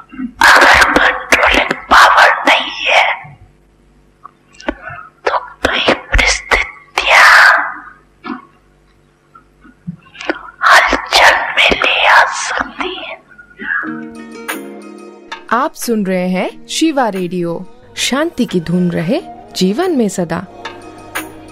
अगर controlling power नहीं है तो कई परिस्थितियां हलचल में ले आ सकती है। आप सुन रहे हैं शिवा रेडियो। शांति की धुन रहे जीवन में सदा।